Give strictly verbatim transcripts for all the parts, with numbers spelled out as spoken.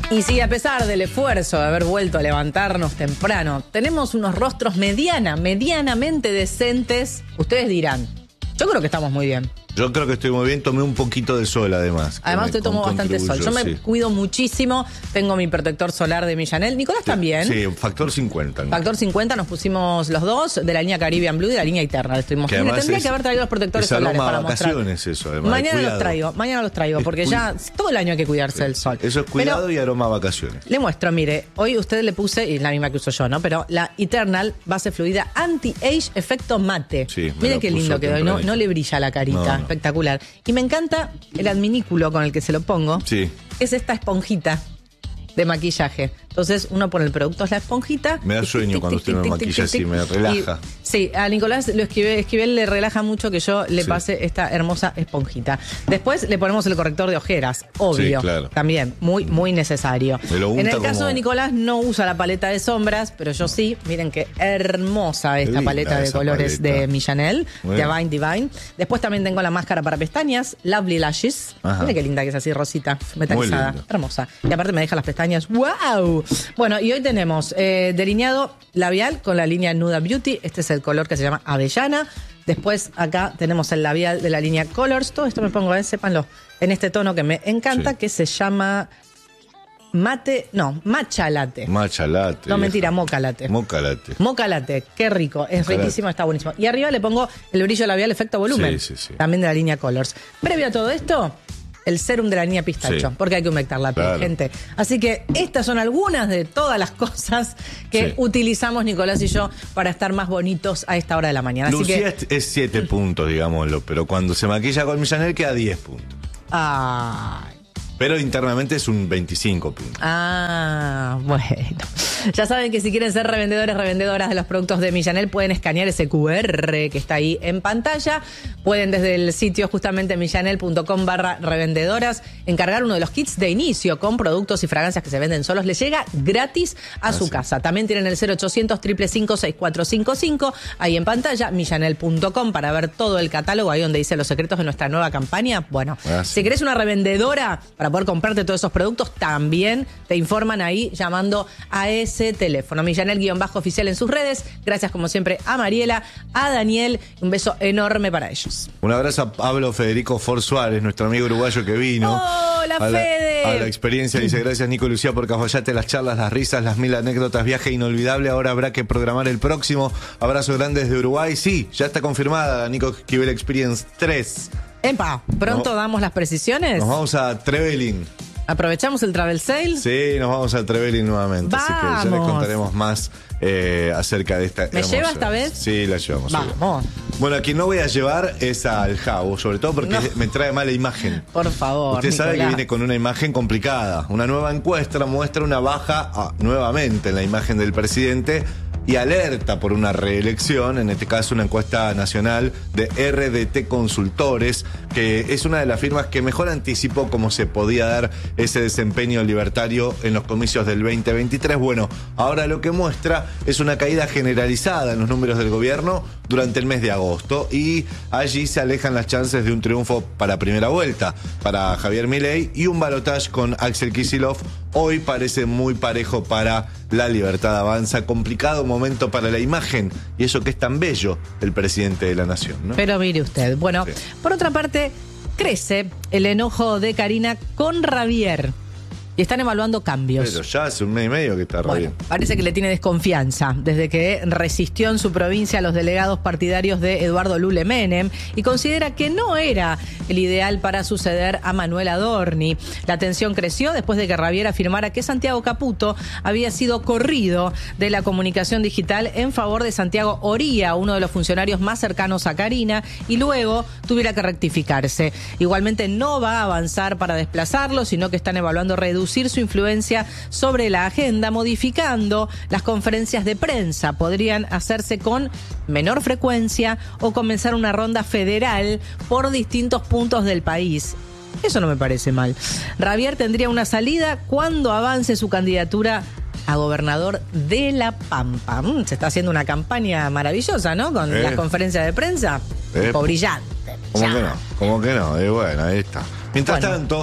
Y si a pesar del esfuerzo de haber vuelto a levantarnos temprano, tenemos unos rostros mediana, medianamente decentes, ustedes dirán, yo creo que estamos muy bien. Yo creo que estoy muy bien, tomé un poquito de sol además. Además usted tomó bastante sol. Yo me sí. cuido muchísimo, tengo mi protector solar de Millanel. Nicolás sí, también. Sí, factor cincuenta. ¿no? Factor cincuenta nos pusimos los dos, de la línea Caribbean Blue y de la línea Eternal. Estuvimos. Mira, tendría es, que haber traído los protectores es solares para vacaciones mostrar. eso, además. Mañana los traigo, mañana los traigo, porque ya todo el año hay que cuidarse del sol. Eso es cuidado Pero y aroma a vacaciones. le muestro, mire, hoy usted le puse, y es la misma que uso yo, ¿no? Pero la Eternal base fluida anti-age efecto mate. Sí, mire qué lindo quedó, no, no le brilla la carita, no, no. espectacular. Y me encanta el adminículo con el que se lo pongo. Sí. Es esta esponjita de maquillaje. Entonces uno pone el producto, es la esponjita. Me da sueño tic, cuando tic, usted me tic, maquilla tic, tic, así, me tic. relaja. Y, sí, a Nicolás lo esquivé, Esquivel le relaja mucho que yo le Sí. pase esta hermosa esponjita. Después le ponemos el corrector de ojeras, obvio. Sí, claro. También, muy, muy necesario. Me lo unta En el caso como- de Nicolás no usa la paleta de sombras, pero yo sí. Miren qué hermosa esta linda paleta de esa colores paleta. de Millanel, Muy de bien. Divine Divine. Después también tengo la máscara para pestañas, Lovely Lashes. Ajá. Miren qué linda que es así, rosita, metalizada. lindo. Hermosa. Y aparte me deja las pestañas. ¡Wow! Bueno, y hoy tenemos eh, delineado labial con la línea Nuda Beauty. Este es el color que se llama Avellana. Después acá tenemos el labial de la línea Colors. Todo esto me pongo, eh, sépanlo, en este tono que me encanta, Sí. que se llama mate, no, matcha latte. Matcha latte. No, vieja. mentira, mocha latte. Mocha latte. Mocha latte, qué rico, es Mocha riquísimo, latte. está buenísimo. Y arriba le pongo el brillo labial efecto volumen, Sí, sí, sí. también de la línea Colors. Previo a todo esto, el serum de la línea Pistacho, Sí. porque hay que humectar la piel, Claro. gente. Así que estas son algunas de todas las cosas que Sí. utilizamos Nicolás y yo para estar más bonitos a esta hora de la mañana. Así Lucía que, es- es siete puntos, digámoslo, pero cuando se maquilla con Millanel queda diez puntos. ay. Pero internamente es un veinticinco puntos. Ah, bueno. Ya saben que si quieren ser revendedores, revendedoras de los productos de Millanel, pueden escanear ese cu erre que está ahí en pantalla. Pueden desde el sitio justamente millanel.com barra revendedoras encargar uno de los kits de inicio con productos y fragancias que se venden solos. Les llega gratis a Ah, su sí. casa. También tienen el cero ochocientos, cinco cinco cinco, seis cuatro cinco cinco ahí en pantalla, millanel punto com para ver todo el catálogo, ahí donde dice los secretos de nuestra nueva campaña. Bueno, Ah, sí. si querés una revendedora para poder comprarte todos esos productos, también te informan ahí llamando a ese teléfono. Millanel-oficial en sus redes. Gracias como siempre a Mariela, a Daniel. Un beso enorme para ellos. Un abrazo a Pablo Federico For Suárez, nuestro amigo uruguayo que vino. ¡Hola, a la, Fede! A la experiencia, dice, gracias Nico y Lucía por Cafayate, las charlas, las risas, las mil anécdotas, viaje inolvidable. Ahora habrá que programar el próximo. Abrazo grande desde Uruguay. Sí, ya está confirmada la Nico Esquivel Experience tres. Epa, pronto No. damos las precisiones. Nos vamos a Trevelin. Aprovechamos el travel sale. Sí, nos vamos a Trevelin nuevamente. Así que ya les Vamos. contaremos más eh, acerca de esta. ¿Me hermosa- lleva esta vez? Sí, la llevamos. Vamos. Bueno, a quien no voy a llevar es al Jabo, sobre todo porque No. me trae mala imagen. Por favor, Usted sabe Nicolás. que viene con una imagen complicada. Una nueva encuesta muestra una baja ah, nuevamente en la imagen del presidente y alerta por una reelección, en este caso una encuesta nacional de R D T Consultores, que es una de las firmas que mejor anticipó cómo se podía dar ese desempeño libertario en los comicios del veinte veintitrés. Bueno, ahora lo que muestra es una caída generalizada en los números del gobierno durante el mes de agosto y allí se alejan las chances de un triunfo para primera vuelta para Javier Milei y un balotaje con Axel Kicillof. Hoy parece muy parejo para La Libertad Avanza. Complicado momento para la imagen y eso que es tan bello el presidente de la nación, ¿no? Pero mire usted, bueno, Sí. por otra parte, crece el enojo de Karina con Javier. Y están evaluando cambios. Pero ya hace un mes y medio que está re Bueno, bien. parece que le tiene desconfianza desde que resistió en su provincia a los delegados partidarios de Eduardo Lule Menem y considera que no era el ideal para suceder a Manuel Adorni. La tensión creció después de que Javier afirmara que Santiago Caputo había sido corrido de la comunicación digital en favor de Santiago Oría, uno de los funcionarios más cercanos a Karina, y luego tuviera que rectificarse. Igualmente no va a avanzar para desplazarlo, sino que están evaluando reducir su influencia sobre la agenda, modificando las conferencias de prensa. Podrían hacerse con menor frecuencia o comenzar una ronda federal por distintos puntos del país. Eso no me parece mal. Javier tendría una salida cuando avance su candidatura a gobernador de La Pampa. Mm, se está haciendo una campaña maravillosa, ¿no? Con Eh. las conferencias de prensa. Eh. Tipo brillante. ¿Cómo Ya. que no? ¿Cómo que no? Y bueno, ahí está. Mientras Bueno. tanto,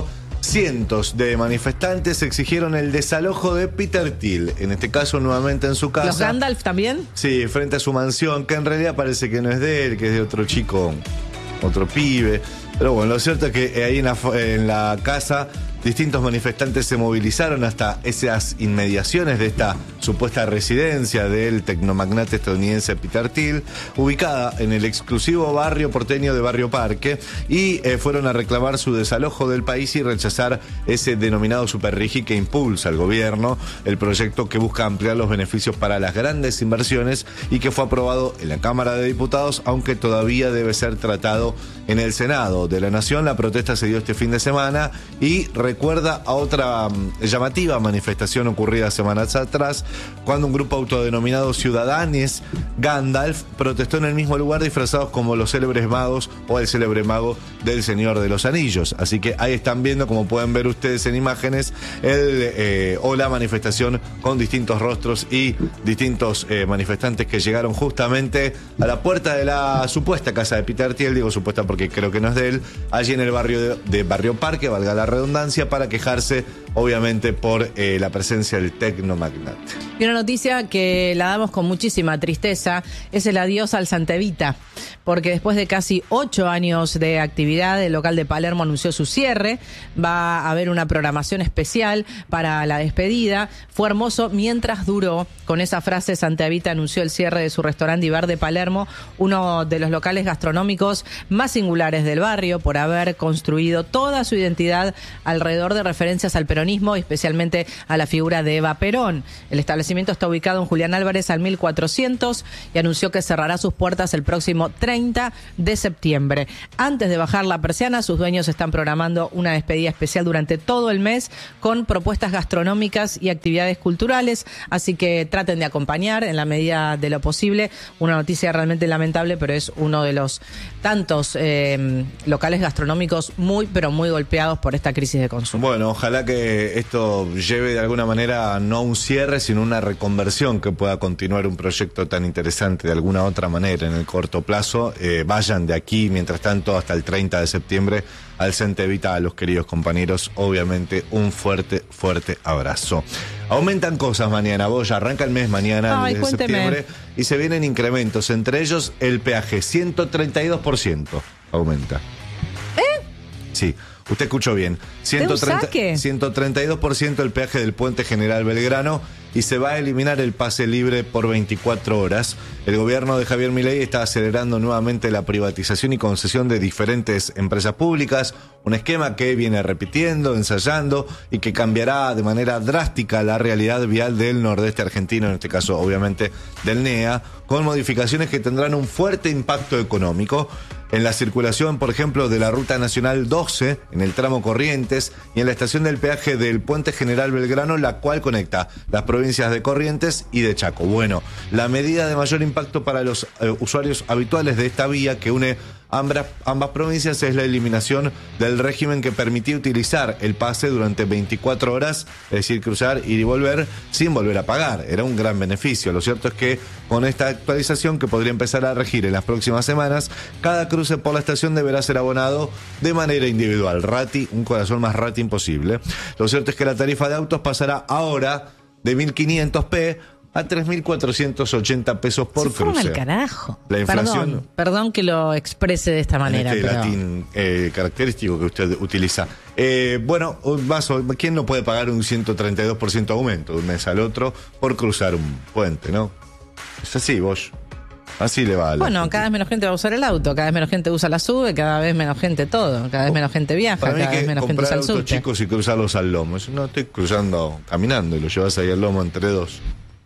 cientos de manifestantes exigieron el desalojo de Peter Thiel, en este caso nuevamente en su casa. ¿Los Gandalf también? Sí, frente a su mansión, que en realidad parece que no es de él, que es de otro chico, otro pibe. Pero bueno, lo cierto es que ahí en la, en la casa distintos manifestantes se movilizaron hasta esas inmediaciones de esta supuesta residencia del tecnomagnate estadounidense Peter Thiel, ubicada en el exclusivo barrio porteño de Barrio Parque, y eh, fueron a reclamar su desalojo del país y rechazar ese denominado superrigi que impulsa el gobierno, el proyecto que busca ampliar los beneficios para las grandes inversiones y que fue aprobado en la Cámara de Diputados, aunque todavía debe ser tratado en el Senado de la Nación. La protesta se dio este fin de semana y recuerda a otra um, llamativa manifestación ocurrida semanas atrás, cuando un grupo autodenominado Ciudadanes Gandalf protestó en el mismo lugar disfrazados como los célebres magos o el célebre mago del Señor de los Anillos. Así que ahí están viendo, como pueden ver ustedes en imágenes, el eh, o la manifestación con distintos rostros y distintos eh, manifestantes que llegaron justamente a la puerta de la supuesta casa de Peter Thiel, digo supuesta porque creo que no es de él, allí en el barrio de, de Barrio Parque, valga la redundancia, para quejarse obviamente por eh, la presencia del tecnomagnate. Y una noticia que la damos con muchísima tristeza es el adiós al Santa Evita, porque después de casi ocho años de actividad, el local de Palermo anunció su cierre. Va a haber una programación especial para la despedida. Fue hermoso mientras duró. Con esa frase, Santa Evita anunció el cierre de su restaurante y bar de Palermo, uno de los locales gastronómicos más singulares del barrio, por haber construido toda su identidad alrededor de referencias al peronismo, y especialmente a la figura de Eva Perón. El establecimiento está ubicado en Julián Álvarez al mil cuatrocientos y anunció que cerrará sus puertas el próximo treinta de septiembre. Antes de bajar la persiana, sus dueños están programando una despedida especial durante todo el mes con propuestas gastronómicas y actividades culturales, así que traten de acompañar en la medida de lo posible. Una noticia realmente lamentable, pero es uno de los tantos eh, locales gastronómicos muy, pero muy golpeados por esta crisis de consumo. Bueno, ojalá que esto lleve de alguna manera no a un cierre, sino una reconversión, que pueda continuar un proyecto tan interesante de alguna otra manera en el corto plazo. Eh, vayan de aquí, mientras tanto, hasta el treinta de septiembre al Santa Evita, a los queridos compañeros, obviamente un fuerte, fuerte abrazo. Aumentan cosas mañana, vos ya arranca el mes mañana, Ay, de cuénteme. septiembre, y se vienen incrementos, entre ellos el peaje, ciento treinta y dos por ciento aumenta. ¿Eh? Sí. Usted escuchó bien, ciento treinta y dos por ciento el peaje del Puente General Belgrano, y se va a eliminar el pase libre por veinticuatro horas. El gobierno de Javier Milei está acelerando nuevamente la privatización y concesión de diferentes empresas públicas, un esquema que viene repitiendo, ensayando y que cambiará de manera drástica la realidad vial del nordeste argentino, en este caso obviamente del N E A, con modificaciones que tendrán un fuerte impacto económico en la circulación, por ejemplo, de la Ruta Nacional doce, en el tramo Corrientes, y en la estación del peaje del Puente General Belgrano, la cual conecta las provincias de Corrientes y de Chaco. Bueno, la medida de mayor impacto para los eh, usuarios habituales de esta vía que une ambas, ambas provincias es la eliminación del régimen que permitía utilizar el pase durante veinticuatro horas, es decir, cruzar, ir y volver sin volver a pagar. Era un gran beneficio. Lo cierto es que con esta actualización, que podría empezar a regir en las próximas semanas, cada cruce por la estación deberá ser abonado de manera individual. Rati, un corazón más rati imposible. Lo cierto es que la tarifa de autos pasará ahora de mil quinientos pe a tres mil cuatrocientos ochenta pesos por Se fueron cruce. al carajo. La inflación, Perdón, perdón que lo exprese de esta manera. en este pero... latín eh, característico que usted utiliza. Eh, bueno, un vaso, ¿quién no puede pagar un ciento treinta y dos por ciento aumento de un mes al otro por cruzar un puente, no? Es así, vos. Así le va a la Bueno, gente. cada vez menos gente va a usar el auto, cada vez menos gente usa la sube, cada vez menos gente todo, cada vez menos gente viaja, Para mí cada que vez menos gente comprar usa el autos subte. chicos y cruzarlos al lomo. Eso no, estoy cruzando caminando y lo llevas ahí al lomo entre dos.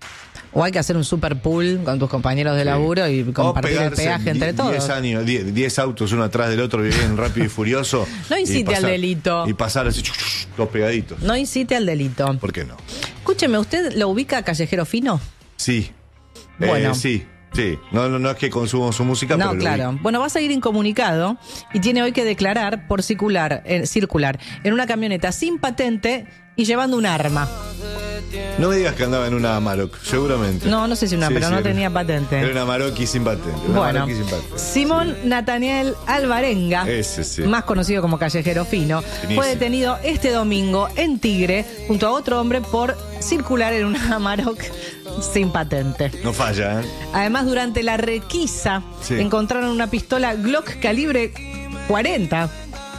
O hay que hacer un super pool con tus compañeros de Sí. laburo y compartir el peaje entre todos. diez años, diez autos uno atrás del otro, bien rápido y furioso. No y incite al delito. Y pasar así, chuc, chuc, todos pegaditos. No incite al delito. ¿Por qué no? Escúcheme, ¿usted lo ubica a Callejero Fino? Sí. Bueno. Eh, sí, sí. No, no, no es que consumo su música, No, pero lo claro. vi. Bueno, va a seguir incomunicado y tiene hoy que declarar por circular, eh, circular en una camioneta sin patente y llevando un arma. No me digas que andaba en una Amarok, seguramente. No, no sé si una, Sí, pero sí, no era- tenía patente. Era una Amarok y sin patente. Una Bueno, Amarok y sin patente. Simón Nathaniel Alvarenga, Ese sí. más conocido como Callejero Fino, Finísimo. fue detenido este domingo en Tigre junto a otro hombre por circular en una Amarok sin patente. No falla, ¿eh? Además, durante la requisa Sí. encontraron una pistola Glock calibre cuarenta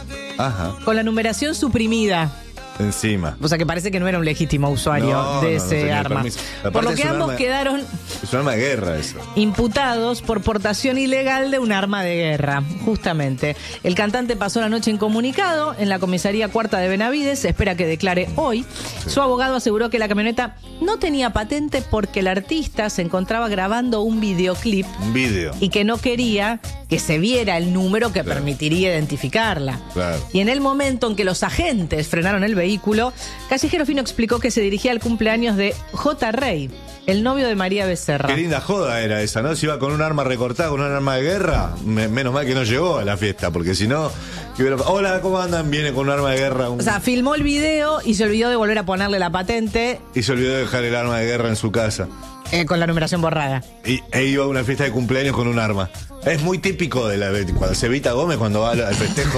Ajá. con la numeración suprimida. Encima. O sea que parece que no era un legítimo usuario No, de no, no ese tenía arma. permiso. Aparte Por lo es que un ambos arma- quedaron Es un arma de guerra eso. imputados por portación ilegal de un arma de guerra, justamente. El cantante pasó la noche incomunicado en la comisaría cuarta de Benavides, se espera que declare hoy. Su abogado aseguró que la camioneta no tenía patente porque el artista se encontraba grabando un videoclip Un vídeo. y que no quería que se viera el número que Claro. permitiría identificarla. Claro. Y en el momento en que los agentes frenaron el vehículo, Callejero Fino explicó que se dirigía al cumpleaños de J. Rey, el novio de María Becerra. Qué linda joda era esa, ¿no? Si iba con un arma recortada, con un arma de guerra, me- menos mal que no llegó a la fiesta, porque si no, ¿qué hubiera- hola, ¿cómo andan? Viene con un arma de guerra un- O sea, filmó el video y se olvidó de volver a ponerle la patente y se olvidó de dejar el arma de guerra en su casa. eh, con la numeración borrada. Y, e iba a una fiesta de cumpleaños con un arma. Es muy típico de la cuando se Evita Gómez cuando va al al festejo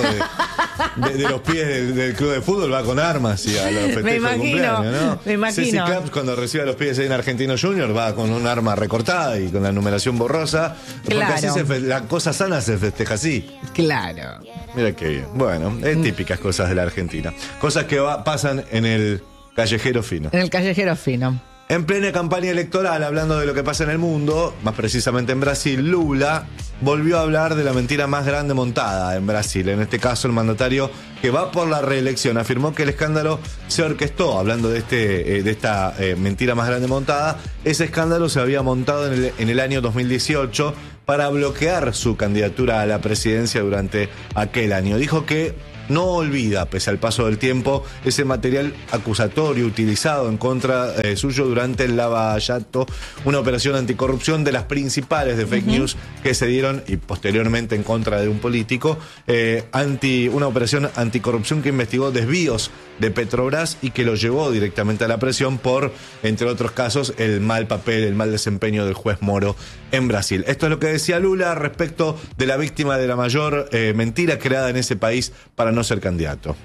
de, de- de los pies del, del club de fútbol, va con armas y a los festejos de imagino, cumpleaños, ¿no? me imagino. Ceci Claps cuando recibe a los pies en Argentino Junior va con un arma recortada y con la numeración borrosa. Porque Claro. así se fe- la cosa sana se festeja así. Claro. Mira qué bien. Bueno, es típicas cosas de la Argentina. Cosas que va- pasan en el Callejero Fino. En el Callejero Fino. En plena campaña electoral, hablando de lo que pasa en el mundo, más precisamente en Brasil, Lula volvió a hablar de la mentira más grande montada en Brasil. En este caso, el mandatario que va por la reelección afirmó que el escándalo se orquestó, hablando de, este, eh, de esta eh, mentira más grande montada. Ese escándalo se había montado en el, en el año dos mil dieciocho para bloquear su candidatura a la presidencia durante aquel año. Dijo que no olvida, pese al paso del tiempo, ese material acusatorio utilizado en contra eh, suyo durante el Lava Jato, una operación anticorrupción de las principales de fake news que se dieron y posteriormente en contra de un político, eh, anti, una operación anticorrupción que investigó desvíos de Petrobras y que lo llevó directamente a la presión por, entre otros casos, el mal papel, el mal desempeño del juez Moro en Brasil. Esto es lo que decía Lula respecto de la víctima de la mayor eh, mentira creada en ese país para no ser candidato.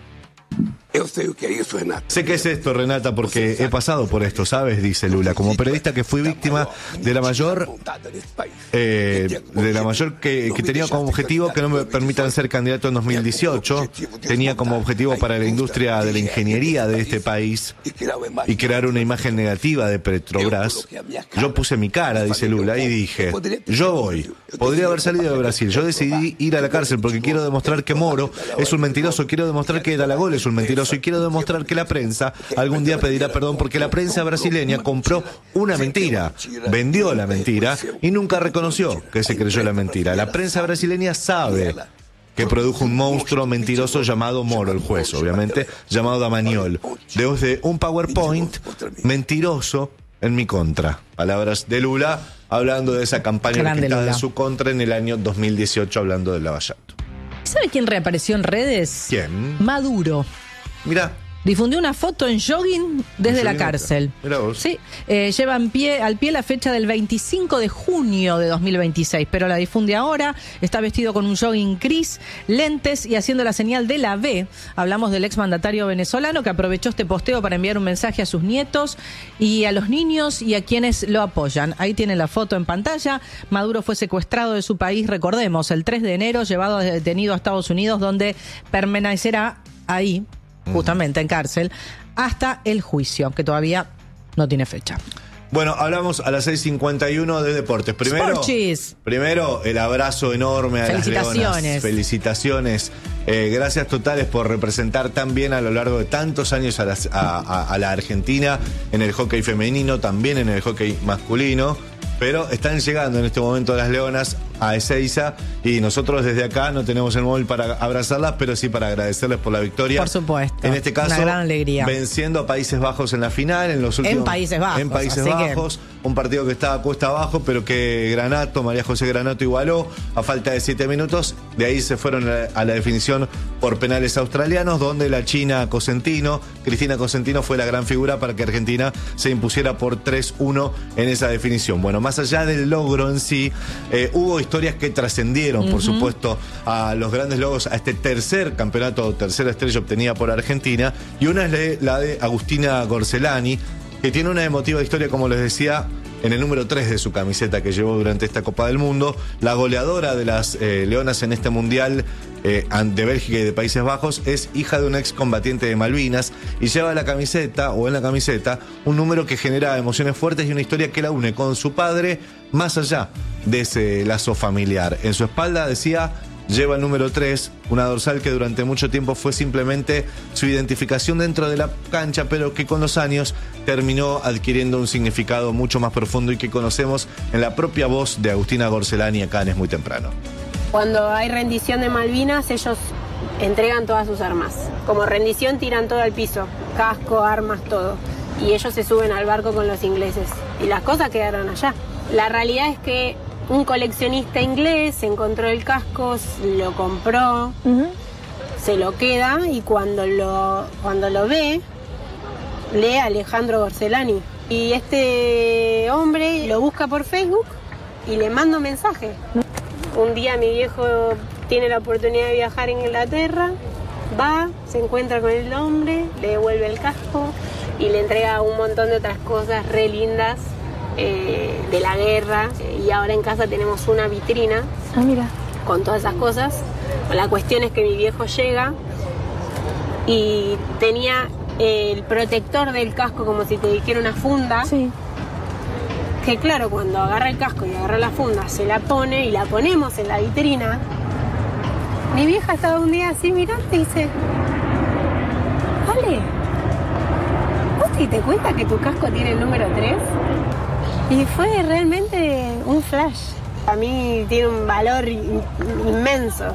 Eu sei o que é isso, Renato. Sé que es esto, Renata, porque he pasado por esto, ¿sabes? Dice Lula. Como periodista que fui víctima de la mayor, eh, de la mayor que, que tenía como objetivo que no me permitan ser candidato en dos mil dieciocho. Tenía como objetivo para la industria de la ingeniería de este país y crear una imagen negativa de Petrobras. Yo puse mi cara, dice Lula, y dije, yo voy. Podría haber salido de Brasil. Yo decidí ir a la cárcel porque quiero demostrar que Moro es un mentiroso. Quiero demostrar que Dalagol es un mentiroso. Y quiero demostrar que la prensa algún día pedirá perdón porque la prensa brasileña compró una mentira, vendió la mentira y nunca reconoció que se creyó la mentira. La prensa brasileña sabe que produjo un monstruo mentiroso llamado Moro, el juez, obviamente, llamado Damagnol, desde un PowerPoint mentiroso en mi contra. Palabras de Lula hablando de esa campaña Grande orquestada Lula. en su contra en el año dos mil dieciocho, hablando del Lava Jato. ¿Sabe quién reapareció en redes? ¿Quién? Maduro. Mirá. Difundió una foto en jogging desde ¿En la jogging? cárcel. Mirá vos. Sí, eh, lleva en pie, al pie la fecha del veinticinco de junio de dos mil veintiséis, pero la difunde ahora. Está vestido con un jogging gris, lentes y haciendo la señal de la V. Hablamos del exmandatario venezolano que aprovechó este posteo para enviar un mensaje a sus nietos y a los niños y a quienes lo apoyan. Ahí tienen la foto en pantalla. Maduro fue secuestrado de su país, recordemos, el tres de enero, llevado detenido a Estados Unidos, donde permanecerá ahí, justamente en cárcel, hasta el juicio, que todavía no tiene fecha. Bueno, hablamos a las seis cincuenta y uno de deportes. Primero, Sporchis. primero el abrazo enorme a las Felicitaciones. leonas. Felicitaciones. Eh, gracias totales por representar tan bien a lo largo de tantos años a, las- a- a- a la Argentina en el hockey femenino, también en el hockey masculino. Pero están llegando en este momento las leonas a Ezeiza y nosotros desde acá no tenemos el móvil para abrazarlas, pero sí para agradecerles por la victoria. Por supuesto. En este caso, Una gran alegría. venciendo a Países Bajos en la final, en los últimos. Países Bajos, En Países así que- Bajos. Un partido que estaba cuesta abajo, pero que Granato, María José Granato igualó a falta de siete minutos De ahí se fueron a la definición por penales australianos, donde la china Cosentino, Cristina Cosentino, fue la gran figura para que Argentina se impusiera por tres uno en esa definición. Bueno, más allá del logro en sí, eh, hubo historias que trascendieron, uh-huh. por supuesto, a los grandes logros, a este tercer campeonato, tercera estrella obtenida por Argentina, y una es la de Agustina Gorzelani, que tiene una emotiva historia, como les decía, en el número tres de su camiseta que llevó durante esta Copa del Mundo. La goleadora de las eh, Leonas en este Mundial eh, de Bélgica y de Países Bajos es hija de un excombatiente de Malvinas y lleva la camiseta, o en la camiseta, un número que genera emociones fuertes y una historia que la une con su padre más allá de ese lazo familiar. En su espalda decía: lleva el número tres, una dorsal que durante mucho tiempo fue simplemente su identificación dentro de la cancha, pero que con los años terminó adquiriendo un significado mucho más profundo y que conocemos en la propia voz de Agustina Gorzelani acá en Es Muy Temprano. Cuando hay rendición de Malvinas, ellos entregan todas sus armas. Como rendición tiran todo al piso, casco, armas, todo. Y ellos se suben al barco con los ingleses. Y las cosas quedaron allá. La realidad es que un coleccionista inglés encontró el casco, lo compró, uh-huh. se lo queda y cuando lo, cuando lo ve, lee a Alejandro Gorzelani. Y este hombre lo busca por Facebook y le manda un mensaje. Un día mi viejo tiene la oportunidad de viajar en Inglaterra, va, se encuentra con el hombre, le devuelve el casco y le entrega un montón de otras cosas re lindas. Eh, de la guerra, eh, y ahora en casa tenemos una vitrina ah, mira. con todas esas cosas. La cuestión es que mi viejo llega y tenía eh, el protector del casco, como si te dijera una funda, sí. que claro, cuando agarra el casco y agarra la funda, se la pone y la ponemos en la vitrina. Mi vieja estaba un día así mirando y dice: Ale, ¿vos te diste cuenta que tu casco tiene el número tres? Y fue realmente un flash. A mí tiene un valor inmenso.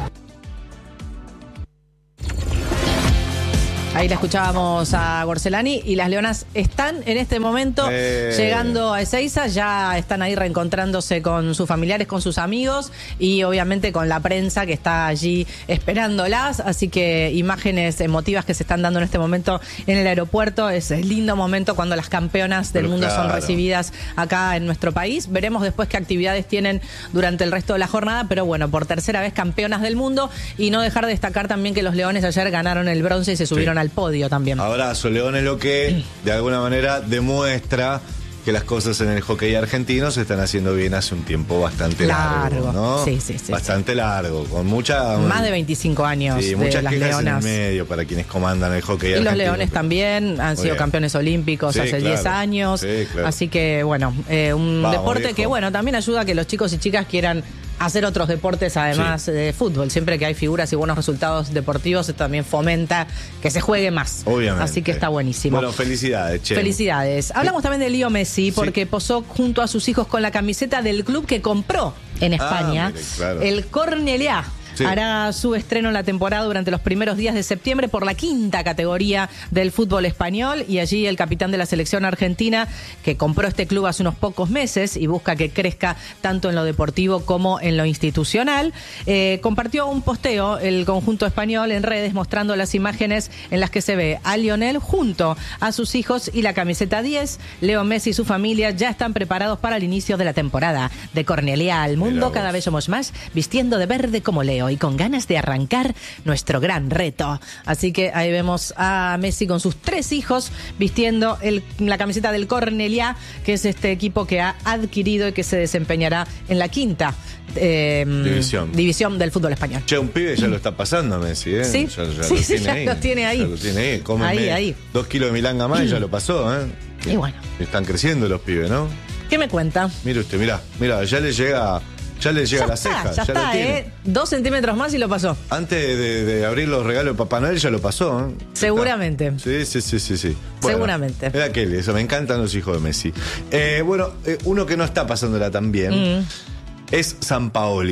Ahí la escuchábamos a Gorzelani y las Leonas están en este momento eh. llegando a Ezeiza, ya están ahí reencontrándose con sus familiares, con sus amigos y obviamente con la prensa que está allí esperándolas, así que imágenes emotivas que se están dando en este momento en el aeropuerto. Es el lindo momento cuando las campeonas del Pero mundo claro. son recibidas acá en nuestro país. Veremos después qué actividades tienen durante el resto de la jornada, pero bueno, por tercera vez campeonas del mundo, y no dejar de destacar también que los Leones ayer ganaron el bronce y se subieron sí. al podio también. Abrazo, León, es lo que de alguna manera demuestra que las cosas en el hockey argentino se están haciendo bien hace un tiempo bastante largo, largo ¿no? Sí, sí, sí. Bastante sí. largo, con mucha... Más de veinticinco años sí, de muchas las quejas Leonas. en el medio para quienes comandan el hockey y argentino. Y los Leones pero... también han Muy sido bien. campeones olímpicos sí, hace diez claro. años. Sí, claro. Así que, bueno, eh, un Vamos, deporte viejo. que, bueno, también ayuda a que los chicos y chicas quieran hacer otros deportes además sí. de fútbol. Siempre que hay figuras y buenos resultados deportivos, esto también fomenta que se juegue más. Obviamente. Así que está buenísimo. Bueno, felicidades, che. Felicidades. Hablamos también de Leo Messi, porque sí. posó junto a sus hijos con la camiseta del club que compró en España, ah, mire, claro. el Cornellà. Sí. Hará su estreno en la temporada durante los primeros días de septiembre por la quinta categoría del fútbol español, y allí el capitán de la selección argentina, que compró este club hace unos pocos meses y busca que crezca tanto en lo deportivo como en lo institucional, eh, compartió un posteo el conjunto español en redes mostrando las imágenes en las que se ve a Lionel junto a sus hijos y la camiseta diez. Leo Messi y su familia ya están preparados para el inicio de la temporada de Cornellà al mundo. Cada vez somos más, vistiendo de verde como Leo y con ganas de arrancar nuestro gran reto. Así que ahí vemos a Messi con sus tres hijos vistiendo el, la camiseta del Cornellà, que es este equipo que ha adquirido y que se desempeñará en la quinta eh, división. división del fútbol español. Che, un pibe ya lo está pasando Messi, ¿eh? Sí, ya, ya sí, lo sí, tiene ya ahí. lo tiene ahí. Ya lo tiene ahí. Cómeme ahí, ahí. Dos kilos de milanga más y ya lo pasó, ¿eh? Y bueno. Están creciendo los pibes, ¿no? ¿Qué me cuenta? Mire usted, mirá, mirá, ya le llega... Ya le llega ya la está, ceja. Ya, ya está, tiene. ¿eh? Dos centímetros más y lo pasó. Antes de, de abrir los regalos de Papá Noel ya lo pasó, ¿eh? Seguramente. Sí, sí, sí, sí, sí. Bueno, Seguramente. Era Kelly, eso, me encantan los hijos de Messi. Eh, bueno, eh, uno que no está pasándola tan bien mm. es Sampaoli.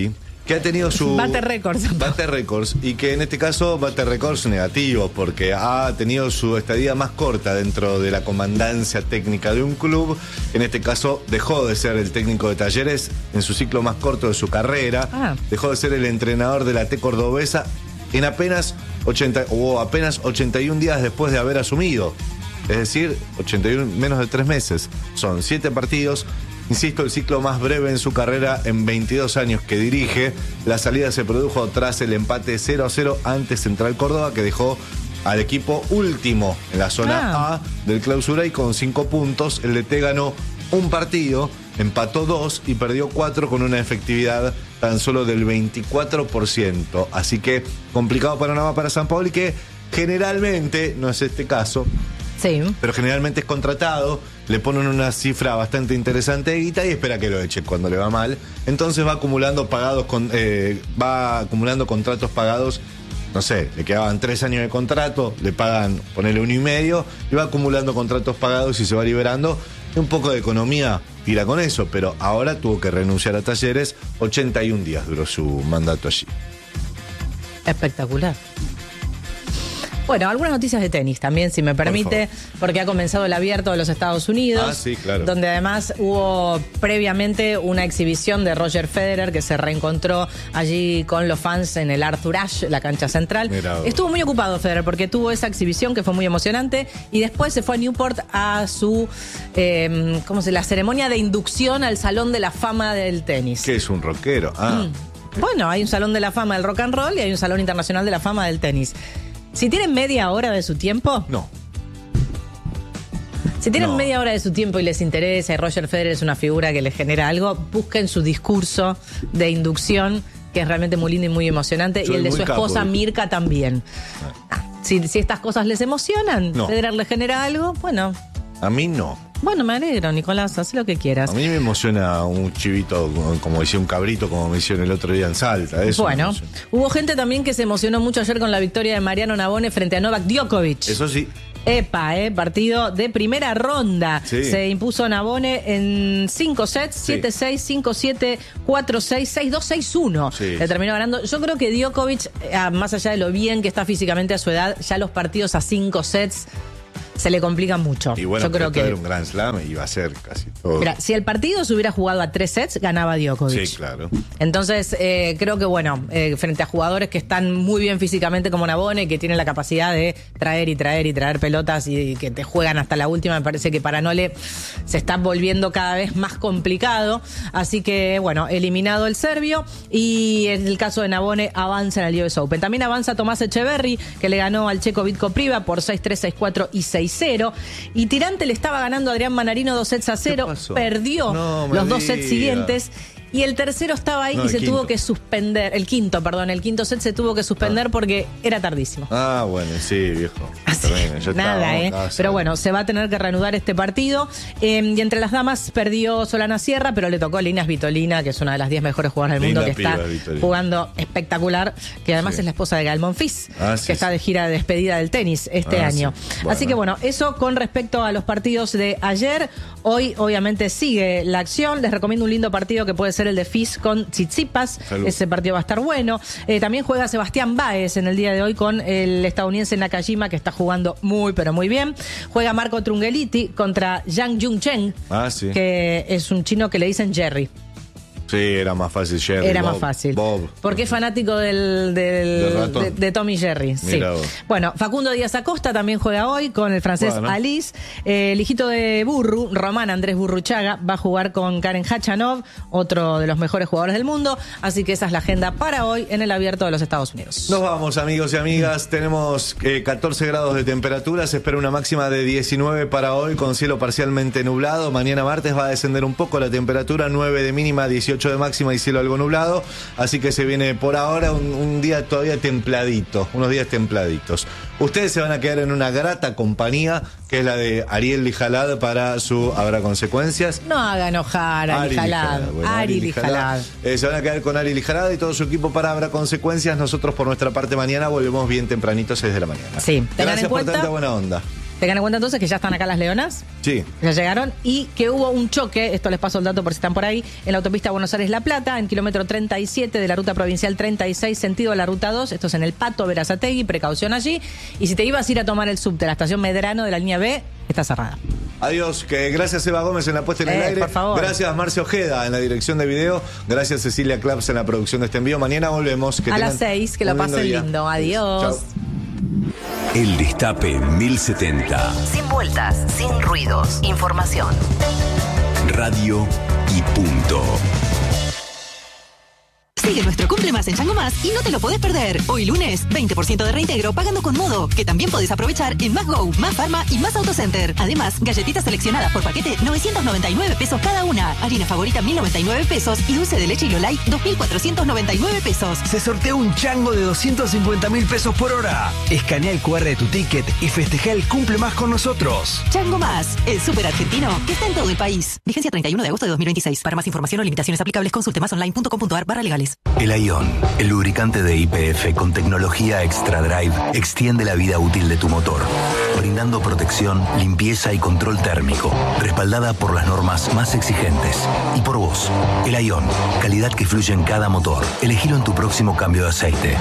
que ha tenido su... Bate récords. Bate récords, y que en este caso bate récords negativos, porque ha tenido su estadía más corta dentro de la comandancia técnica de un club. En este caso dejó de ser el técnico de Talleres en su ciclo más corto de su carrera. Ah. Dejó de ser el entrenador de la T cordobesa en apenas ochenta, o apenas ochenta y un días después de haber asumido. Es decir, ochenta y uno, menos de tres meses. Son siete partidos. Insisto, el ciclo más breve en su carrera en veintidós años que dirige. La salida se produjo tras el empate cero a cero ante Central Córdoba, que dejó al equipo último en la zona ah. A del clausura, y con cinco puntos. El D T ganó un partido, empató dos y perdió cuatro, con una efectividad tan solo del veinticuatro por ciento. Así que complicado panorama para San Paoli, que generalmente, no es este caso, sí, pero generalmente es contratado, le ponen una cifra bastante interesante de guita y espera que lo echen cuando le va mal. Entonces va acumulando pagados con, eh, va acumulando contratos pagados. No sé, le quedaban tres años de contrato, le pagan, ponele uno y medio, y va acumulando contratos pagados y se va liberando. Y un poco de economía tira con eso, pero ahora tuvo que renunciar a Talleres. ochenta y un días duró su mandato allí. Espectacular. Bueno, algunas noticias de tenis también, si me permite, Por porque ha comenzado el Abierto de los Estados Unidos, ah, sí, claro, donde además hubo previamente una exhibición de Roger Federer, que se reencontró allí con los fans en el Arthur Ashe, la cancha central. Mirado. Estuvo muy ocupado Federer porque tuvo esa exhibición que fue muy emocionante, y después se fue a Newport a su, eh, ¿cómo se la ceremonia de inducción al Salón de la Fama del Tenis. ¿Qué es un rockero? Ah. Mm. Bueno, hay un Salón de la Fama del Rock and Roll y hay un Salón Internacional de la Fama del Tenis. Si tienen media hora de su tiempo... No. Si tienen no. media hora de su tiempo y les interesa, y Roger Federer es una figura que les genera algo, busquen su discurso de inducción, que es realmente muy lindo y muy emocionante, Soy y el de su esposa capo. Mirka también. Ah, si, si estas cosas les emocionan, no. Federer les genera algo, bueno... A mí no. Bueno, me alegro, Nicolás, haz lo que quieras. A mí me emociona un chivito, como decía un cabrito, como me hicieron el otro día en Salta. Eso bueno, hubo gente también que se emocionó mucho ayer con la victoria de Mariano Navone frente a Novak Djokovic. Eso sí. Epa, eh, partido de primera ronda. Sí. Se impuso Navone en cinco sets, sí. siete seis, cinco siete, cuatro seis, seis dos, seis uno. Sí. Le terminó ganando. Yo creo que Djokovic, eh, más allá de lo bien que está físicamente a su edad, ya los partidos a cinco sets se le complican mucho. Y bueno, yo creo que era un Grand Slam y iba a ser casi todo. Mira, si el partido se hubiera jugado a tres sets, ganaba Djokovic. Sí, claro. Entonces, eh, creo que bueno, eh, frente a jugadores que están muy bien físicamente como Navone, que tienen la capacidad de traer y traer y traer pelotas y, y que te juegan hasta la última, me parece que para Nole se está volviendo cada vez más complicado. Así que, bueno, eliminado el serbio, y en el caso de Navone avanza en el U S Open. También avanza Tomás Echeverry, que le ganó al checo Vitko Priva por seis tres, seis cuatro y seis cero. Y Tirante le estaba ganando a Adrián Manarino dos sets a cero, perdió no, los dos sets siguientes. Y el tercero estaba ahí no, y se quinto. tuvo que suspender. El quinto, perdón, el quinto set se tuvo que suspender ah. porque era tardísimo. Ah, bueno, sí, viejo. Así, nada, ¿eh? Casa. Pero bueno, se va a tener que reanudar este partido. Eh, y entre las damas perdió Solana Sierra, pero le tocó a Lina Svitolina, que es una de las diez mejores jugadoras del mundo, que piba, está Vitolina. jugando espectacular, que además sí. es la esposa de Gael Monfils, ah, sí, que está de gira de despedida del tenis este ah, año. Sí. Bueno. Así que bueno, eso con respecto a los partidos de ayer. Hoy, obviamente, sigue la acción. Les recomiendo un lindo partido que puede ser el de Fis con Tsitsipas. Salud. Ese partido va a estar bueno. Eh, también juega Sebastián Báez en el día de hoy con el estadounidense Nakajima, que está jugando muy, pero muy bien. Juega Marco Trungeliti contra Yang Jung Chen, ah, sí. que es un chino que le dicen Jerry. Sí, era más fácil Jerry. Era Bob, más fácil. Bob. Porque es fanático del, del de, de Tommy Jerry. Sí. Bueno, Facundo Díaz Acosta también juega hoy con el francés bueno. Alice. Eh, el hijito de Burru, Román Andrés Burruchaga, va a jugar con Karen Khachanov, otro de los mejores jugadores del mundo. Así que esa es la agenda para hoy en el Abierto de los Estados Unidos. Nos vamos, amigos y amigas. Tenemos eh, catorce grados de temperatura. Se espera una máxima de diecinueve para hoy, con cielo parcialmente nublado. Mañana martes va a descender un poco la temperatura, nueve de mínima, dieciocho de máxima y cielo algo nublado, así que se viene por ahora un, un día todavía templadito, unos días templaditos. Ustedes se van a quedar en una grata compañía, que es la de Ariel Lijalad para su Habrá Consecuencias. No haga enojar a Ari Lijalad. Bueno, Ari Lijalad. Eh, se van a quedar con Ari Lijalad y todo su equipo para Habrá Consecuencias. Nosotros por nuestra parte mañana volvemos bien tempranito, seis de la mañana. Sí, gracias en por cuenta... tanta buena onda. Tengan en cuenta entonces que ya están acá las Leonas. Sí. Ya llegaron. Y que hubo un choque, esto les paso el dato por si están por ahí, en la autopista Buenos Aires-La Plata, en kilómetro treinta y siete de la ruta provincial treinta y seis, sentido a la ruta dos. Esto es en el Pato, Berazategui, precaución allí. Y si te ibas a ir a tomar el subte, la estación Medrano de la línea B, está cerrada. Adiós, que gracias Eva Gómez en la puesta en el Eh, aire. por favor. Gracias Marcio Ojeda en la dirección de video. Gracias Cecilia Claps en la producción de este envío. Mañana volvemos. Que a tengan las seis, que lo un lindo pasen día. lindo. Adiós. Chao. El Destape mil setenta. Sin vueltas, sin ruidos. Información. Radio y punto. Sigue nuestro Cumple Más en Chango Más y no te lo podés perder. Hoy lunes, veinte por ciento de reintegro pagando con Modo, que también podés aprovechar en Más Go, Más Pharma y Más Autocenter. Además, galletitas seleccionadas por paquete, novecientos noventa y nueve pesos cada una. Harina favorita, mil noventa y nueve pesos. Y dulce de leche y Lolay, dos mil cuatrocientos noventa y nueve pesos. Se sortea un chango de doscientos cincuenta mil pesos por hora. Escanea el cu erre de tu ticket y festeja el Cumple Más con nosotros. Chango Más, el súper argentino que está en todo el país. Vigencia treinta y uno de agosto de dos mil veintiséis. Para más información o limitaciones aplicables, consulte más online punto com punto ar barra legales. El Ion, el lubricante de I P F con tecnología Extra Drive, extiende la vida útil de tu motor, brindando protección, limpieza y control térmico, respaldada por las normas más exigentes. Y por vos, el Ion, calidad que fluye en cada motor. Elegilo en tu próximo cambio de aceite.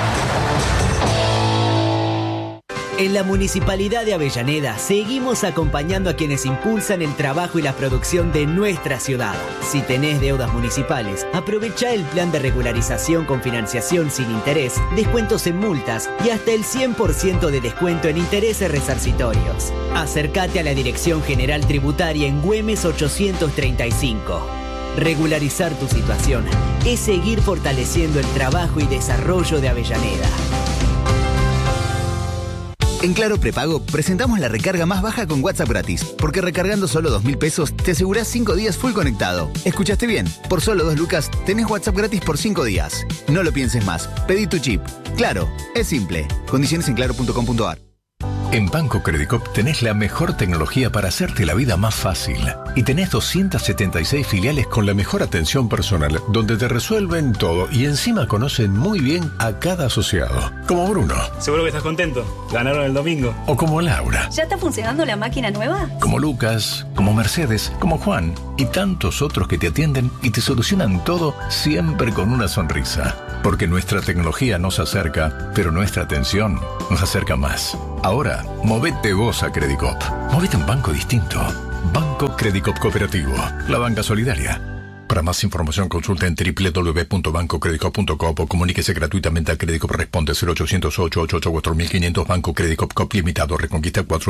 En la Municipalidad de Avellaneda seguimos acompañando a quienes impulsan el trabajo y la producción de nuestra ciudad. Si tenés deudas municipales, aprovecha el plan de regularización con financiación sin interés, descuentos en multas y hasta el cien por ciento de descuento en intereses resarcitorios. Acércate a la Dirección General Tributaria en Güemes ochocientos treinta y cinco. Regularizar tu situación es seguir fortaleciendo el trabajo y desarrollo de Avellaneda. En Claro Prepago presentamos la recarga más baja con WhatsApp gratis, porque recargando solo dos mil pesos te asegurás cinco días full conectado. ¿Escuchaste bien? Por solo dos lucas tenés WhatsApp gratis por cinco días. No lo pienses más, pedí tu chip. Claro, es simple. Condiciones en claro punto com punto ar. En Banco Credicop tenés la mejor tecnología para hacerte la vida más fácil. Y tenés doscientas setenta y seis filiales con la mejor atención personal, donde te resuelven todo y encima conocen muy bien a cada asociado. Como Bruno. Seguro que estás contento. Ganaron el domingo. O como Laura. ¿Ya está funcionando la máquina nueva? Como Lucas, como Mercedes, como Juan y tantos otros que te atienden y te solucionan todo siempre con una sonrisa. Porque nuestra tecnología nos acerca, pero nuestra atención nos acerca más. Ahora, movete vos a Credicop. Movete a un banco distinto. Banco Credicop Cooperativo. La banca solidaria. Para más información consulta en doble u doble u doble u punto banco credicop punto com o comuníquese gratuitamente a Credicop. Responde cero ochocientos ocho ochenta y ocho cuatro mil quinientos. Banco Credicop Cop Limitado. Reconquista cuatro.